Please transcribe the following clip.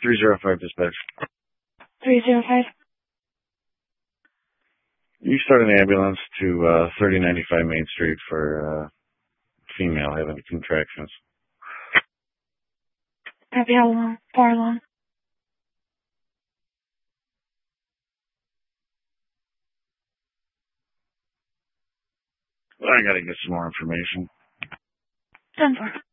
305 dispatch. 305. You start an ambulance to 3095 Main Street for female having contractions. Copy. How long? Far long? Well, I gotta get some more information. 10-4.